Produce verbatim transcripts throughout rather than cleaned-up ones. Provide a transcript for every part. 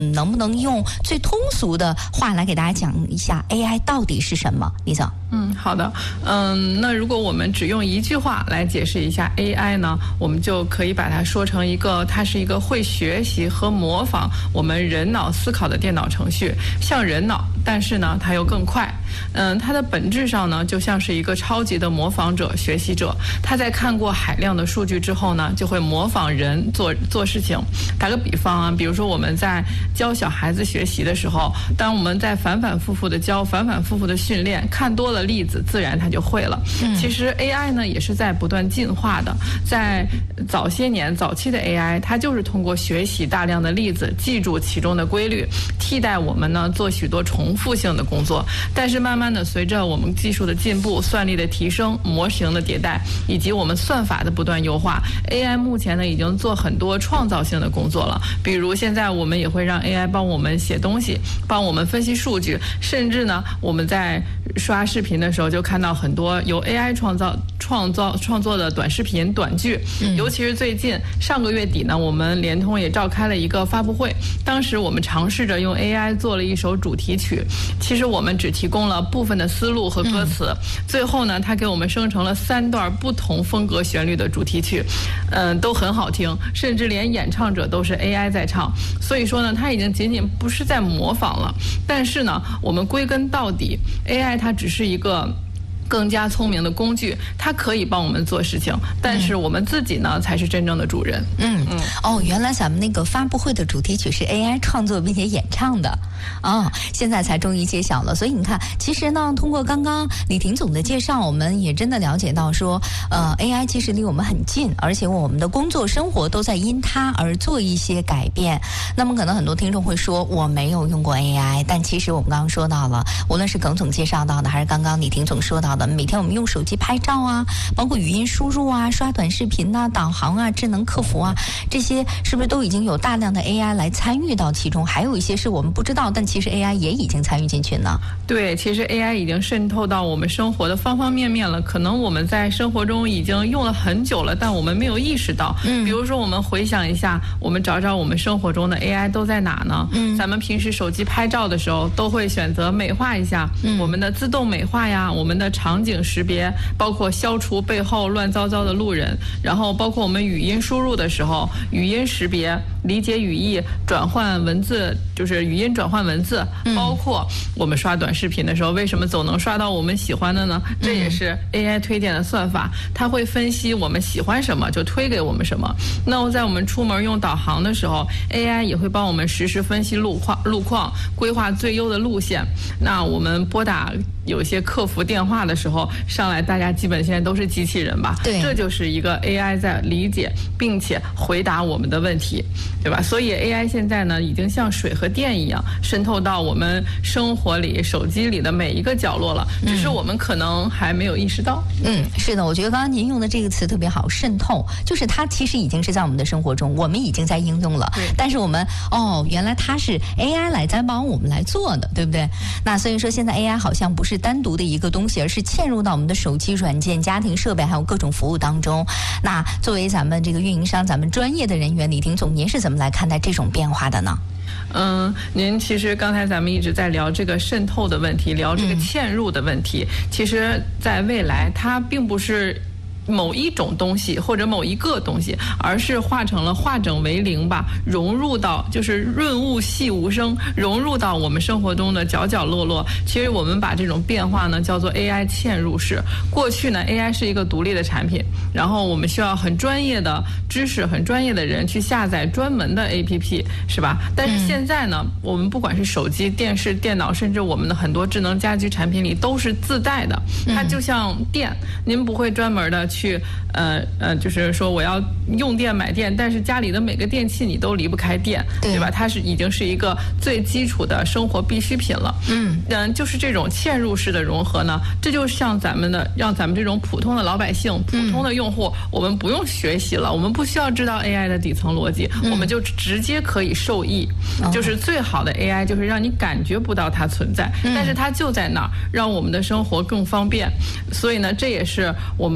能不能用最通俗的话来给大家讲一下 A I 到底是什么？李总。 嗯，好的。嗯，那如果我们只用一句话来解释一下 A I 呢，我们就可以把它说成一个，它是一个会学习和模仿我们人脑思考的电脑程序，像人脑，但是呢，它又更快。嗯，它的本质上呢，就像是一个超级的模仿者、学习者。他在看过海量的数据之后呢，就会模仿人做做事情。打个比方啊，比如说我们在教小孩子学习的时候，当我们在反反复复的教、反反复复的训练，看多了例子，自然他就会了。嗯、其实 A I 呢，也是在不断进化的。在早些年、早期的 A I， 它就是通过学习大量的例子，记住其中的规律，替代我们呢做许多重复性的工作。但是慢慢的，随着我们技术的进步、算力的提升、模型的迭代，以及我们算法的不断优化 ，A I 目前呢已经做很多创造性的工作了。比如现在我们也会让 A I 帮我们写东西，帮我们分析数据，甚至呢我们在刷视频的时候就看到很多由 A I 创造、创造、创作的短视频、短剧。嗯、尤其是最近上个月底呢，我们联通也召开了一个发布会，当时我们尝试着用 A I 做了一首主题曲。其实我们只提供了部分的思路和歌词，嗯、最后呢，它给我们生成了三段不同风格旋律的主题曲，嗯、呃，都很好听，甚至连演唱者都是 A I 在唱。所以说呢，它已经仅仅不是在模仿了。但是呢，我们归根到底 ，A I 它只是一个更加聪明的工具，它可以帮我们做事情，但是我们自己呢，才是真正的主人。 嗯嗯，哦，原来咱们那个发布会的主题曲是 A I 创作并且演唱的，哦，现在才终于揭晓了。所以你看，其实呢，通过刚刚李婷总的介绍，我们也真的了解到说，呃 ，A I 其实离我们很近，而且我们的工作生活都在因它而做一些改变。那么可能很多听众会说，我没有用过 A I， 但其实我们刚刚说到了，无论是耿总介绍到的，还是刚刚李婷总说到的。每天我们用手机拍照啊，包括语音输入啊、刷短视频啊、导航啊、智能客服啊，这些是不是都已经有大量的 A I 来参与到其中？还有一些是我们不知道，但其实 A I 也已经参与进去呢。 对，其实 A I 已经渗透到我们生活的方方面面了。可能我们在生活中已经用了很久了，但我们没有意识到。嗯，比如说我们回想一下，我们找找我们生活中的 A I 都在哪呢？嗯，咱们平时手机拍照的时候，都会选择美化一下、嗯、我们的自动美化呀，我们的场场景识别，包括消除背后乱糟糟的路人，然后包括我们语音输入的时候，语音识别、理解语义、转换文字，就是语音转换文字，嗯、包括我们刷短视频的时候，为什么总能刷到我们喜欢的呢？这也是 A I 推荐的算法，它会分析我们喜欢什么，就推给我们什么。那在我们出门用导航的时候 ，A I 也会帮我们实时分析路况、路况，规划最优的路线。那我们拨打有些客服电话的时候，上来大家基本现在都是机器人吧？ 对， 这就是一个 A I 在理解并且回答我们的问题，对吧？所以 A I 现在呢，已经像水和电一样渗透到我们生活里、手机里的每一个角落了，只是我们可能还没有意识到。 嗯，是的，我觉得刚刚您用的这个词特别好，渗透，就是它其实已经是在我们的生活中，我们已经在应用了，但是我们哦，原来它是 A I 来在帮我们来做的，对不对？那所以说现在 A I 好像不是单独的一个东西，而是嵌入到我们的手机软件、家庭设备还有各种服务当中。那作为咱们这个运营商，咱们专业的人员，李婷总，您是怎么来看待这种变化的呢？ 嗯，您其实刚才咱们一直在聊这个渗透的问题，聊这个嵌入的问题。嗯、其实，在未来，它并不是某一种东西或者某一个东西，而是化成了化整为零吧，融入到就是润物细无声，融入到我们生活中的角角落落。其实我们把这种变化呢叫做 A I 嵌入式。过去呢 A I 是一个独立的产品，然后我们需要很专业的知识、很专业的人去下载专门的 A P P， 是吧？但是现在呢，嗯、我们不管是手机、电视、电脑，甚至我们的很多智能家居产品里都是自带的，它就像电，您不会专门的去呃呃，就是说我要用电买电，但是家里的每个电器你都离不开电，对, 对吧？它是已经是一个最基础的生活必需品了。嗯嗯，就是这种嵌入式的融合呢，这就像咱们的让咱们这种普通的老百姓、普通的用户，嗯、我们不用学习了，我们不需要知道 A I 的底层逻辑，嗯、我们就直接可以受益。嗯、就是最好的 A I 就是让你感觉不到它存在，嗯、但是它就在那儿，让我们的生活更方便。所以呢，这也是我们联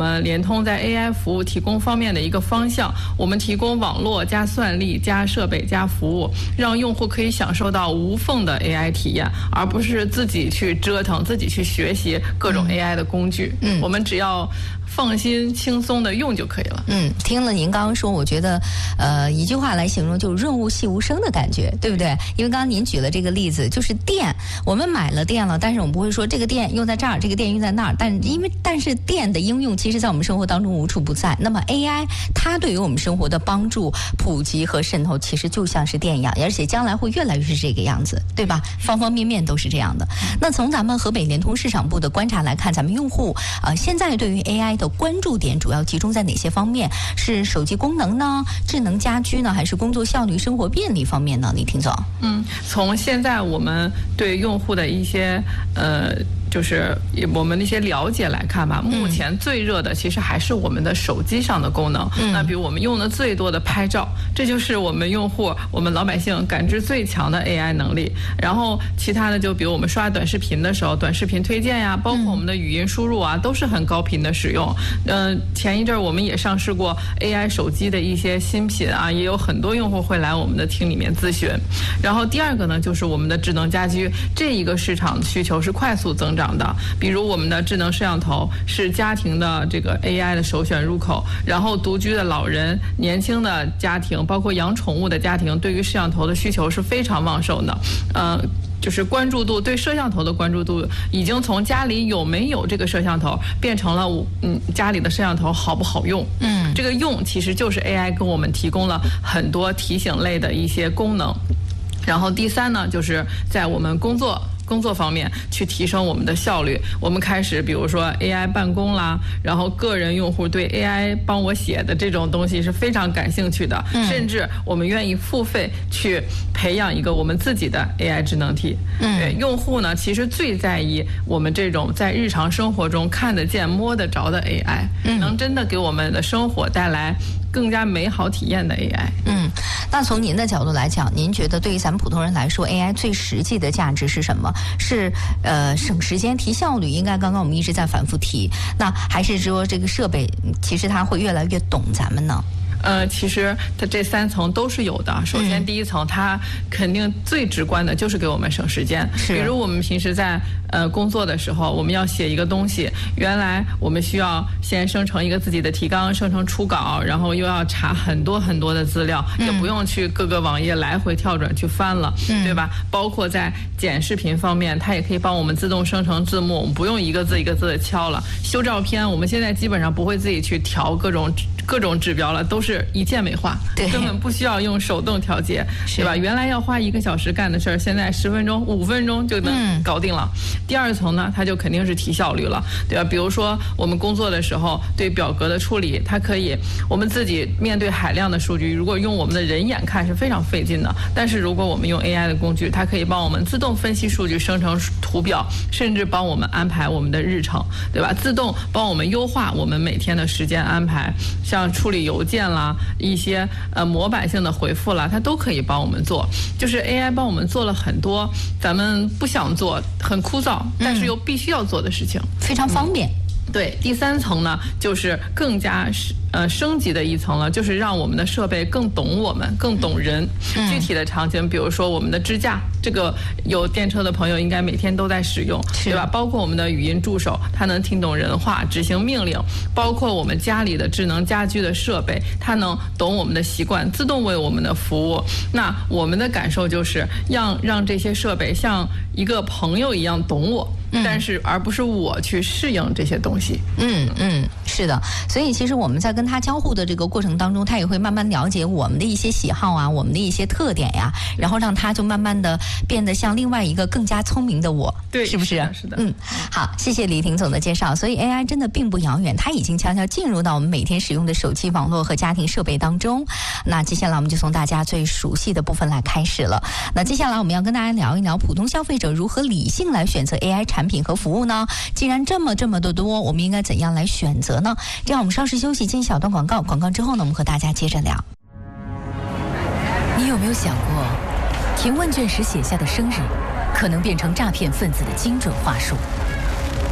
通在 A I 服务提供方面的一个方向。我们提供网络加算力加设备加服务，让用户可以享受到无缝的 A I 体验，而不是自己去折腾、自己去学习各种 A I 的工具。嗯，我们只要放心轻松的用就可以了。 嗯，听了您刚刚说，我觉得呃一句话来形容，就是润物细无声的感觉，对不对？因为刚刚您举了这个例子，就是电，我们买了电了，但是我们不会说这个电用在这儿，这个电用在那儿，但因为但是电的应用其实在我们生活当中无处不在。那么 A I 它对于我们生活的帮助、普及和渗透，其实就像是电一样，而且将来会越来越是这个样子，对吧？方方面面都是这样的。那从咱们河北联通市场部的观察来看，咱们用户呃现在对于 A I 的关注点主要集中在哪些方面？是手机功能呢？智能家居呢？还是工作效率、生活便利方面呢？李婷总， 嗯，从现在我们对用户的一些呃。就是我们的一些了解来看吧，目前最热的其实还是我们的手机上的功能。嗯、那比如我们用的最多的拍照，这就是我们用户、我们老百姓感知最强的 A I 能力。然后其他的就比如我们刷短视频的时候，短视频推荐呀，包括我们的语音输入啊，都是很高频的使用。嗯、呃，前一阵我们也上市过 A I 手机的一些新品啊，也有很多用户会来我们的厅里面咨询。然后第二个呢，就是我们的智能家居，这一个市场需求是快速增长的，比如我们的智能摄像头是家庭的这个 A I 的首选入口，然后独居的老人、年轻的家庭，包括养宠物的家庭，对于摄像头的需求是非常旺盛的。呃，就是关注度，对摄像头的关注度已经从家里有没有这个摄像头，变成了嗯家里的摄像头好不好用。嗯，这个用其实就是 A I 给我们提供了很多提醒类的一些功能。然后第三呢，就是在我们工作工作方面去提升我们的效率。我们开始比如说 A I 办公啦，然后个人用户对 A I 帮我写的这种东西是非常感兴趣的，嗯、甚至我们愿意付费去培养一个我们自己的 A I 智能体。嗯，对，用户呢其实最在意我们这种在日常生活中看得见摸得着的 A I，嗯、能真的给我们的生活带来更加美好体验的 A I。 嗯，那从您的角度来讲，您觉得对于咱们普通人来说 A I 最实际的价值是什么？是呃省时间提效率，应该刚刚我们一直在反复提，那还是说这个设备其实它会越来越懂咱们呢？ 呃，其实它这三层都是有的。首先，第一层它肯定最直观的就是给我们省时间。比如我们平时在呃工作的时候，我们要写一个东西，原来我们需要先生成一个自己的提纲，生成初稿，然后又要查很多很多的资料，嗯、也不用去各个网页来回跳转去翻了，嗯、对吧？包括在剪视频方面，它也可以帮我们自动生成字幕，我们不用一个字一个字的敲了。修照片，我们现在基本上不会自己去调各种各种指标了，都是一键美化，根本不需要用手动调节，对吧？原来要花一个小时干的事儿，现在十分钟、五分钟就能搞定了。嗯、第二层呢，它就肯定是提效率了，对吧？比如说我们工作的时候，对表格的处理，它可以我们自己面对海量的数据，如果用我们的人眼看是非常费劲的。但是如果我们用 A I 的工具，它可以帮我们自动分析数据，生成图表，甚至帮我们安排我们的日程，对吧？自动帮我们优化我们每天的时间安排，像处理邮件啦。一些呃模板性的回复了，它都可以帮我们做，就是 A I 帮我们做了很多咱们不想做、很枯燥，但是又必须要做的事情，嗯、 非常方便。 嗯、对，第三层呢，就是更加呃升级的一层了，就是让我们的设备更懂我们，更懂人。嗯、具体的场景，比如说我们的支架，这个有电车的朋友应该每天都在使用，对吧？包括我们的语音助手，它能听懂人话，执行命令；包括我们家里的智能家居的设备，它能懂我们的习惯，自动为我们的服务。那我们的感受就是让让这些设备像一个朋友一样懂我。嗯、但是而不是我去适应这些东西。 嗯嗯，是的。所以其实我们在跟他交互的这个过程当中，他也会慢慢了解我们的一些喜好啊，我们的一些特点呀，然后让他就慢慢的变得像另外一个更加聪明的我。 对， 是不是？ 是的。是的。 嗯，好，谢谢李婷总的介绍。所以 A I 真的并不遥远，它已经悄悄进入到我们每天使用的手机、网络和家庭设备当中。那接下来我们就从大家最熟悉的部分来开始了。那接下来我们要跟大家聊一聊普通消费者如何理性来选择 A I 产品和服务呢？既然这么这么的多，我们应该怎样来选择呢？这样我们稍事休息，进一小段广告。广告之后呢，我们和大家接着聊。 你有没有想过，填问卷时写下的生日，可能变成诈骗分子的精准话术？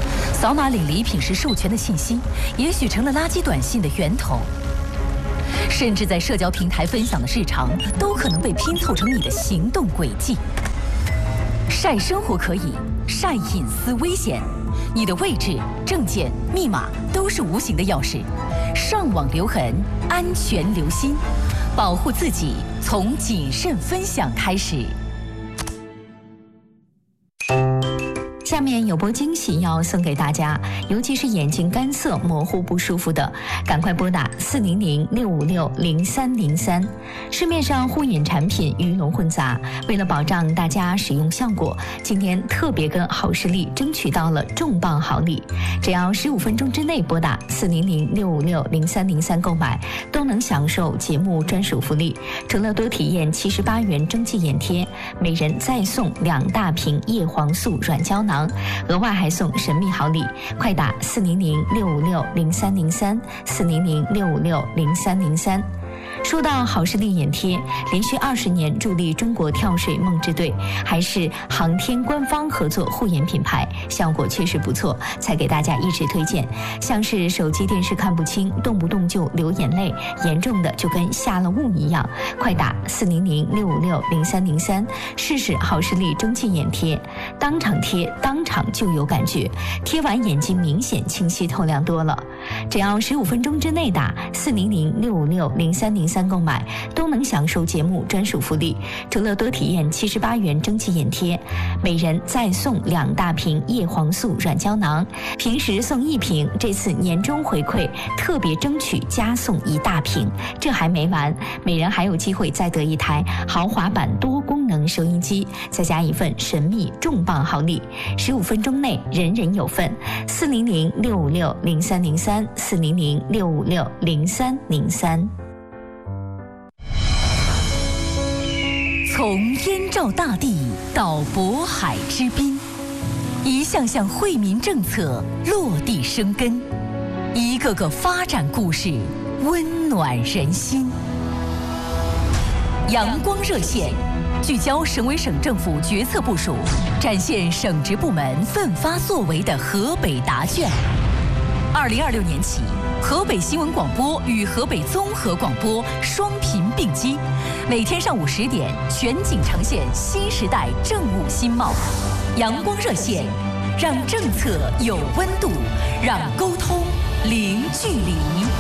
扫码领礼品时授权的信息，也许成了垃圾短信的源头。甚至在社交平台分享的日常，都可能被拼凑成你的行动轨迹。晒生活可以，晒隐私危险。你的位置、证件、密码都是无形的钥匙，上网留痕，安全留心，保护自己从谨慎分享开始。 下面有波惊喜要送给大家，尤其是眼睛干涩、模糊不舒服的，赶快拨打四零零六五六零三零三。市面上护眼产品鱼龙混杂，为了保障大家使用效果，今天特别跟好视力争取到了重磅好礼，只要十五分钟之内拨打四零零六五六零三零三购买，都能享受节目专属福利。除了多体验七十八元蒸汽眼贴，每人再送两大瓶叶黄素软胶囊。额外还送神秘好礼，快打四零零六五六零三零三四零零六五六零三零三。说到好视力眼贴，连续二十年助力中国跳水梦之队，还是航天官方合作护眼品牌，效果确实不错，才给大家一直推荐。像是手机电视看不清，动不动就流眼泪，严重的就跟下了雾一样，快打四零零六五六零三零三，试试好视力蒸汽眼贴，当场贴当场就有感觉，贴完眼睛明显清晰透亮多了。只要十五分钟之内打四零零六五六零三零三购买，都能享受节目专属福利。除了多体验七十八元蒸汽眼贴，每人再送两大瓶叶黄素软胶囊，平时送一瓶，这次年终回馈特别争取加送一大瓶。这还没完，每人还有机会再得一台豪华版多功能收音机，再加一份神秘重磅好礼。十五分钟内人人有份。四零零六五六零三零三四零零六五六零三零三。 从燕赵大地到渤海之滨，一项项惠民政策落地生根，一个个发展故事温暖人心。阳光热线聚焦省委省政府决策部署，展现省直部门奋发作为的河北答卷。二零二六年起，河北新闻广播与河北综合广播双频并机，每天上午十点全景呈现新时代政务新貌。阳光热线，让政策有温度，让沟通零距离。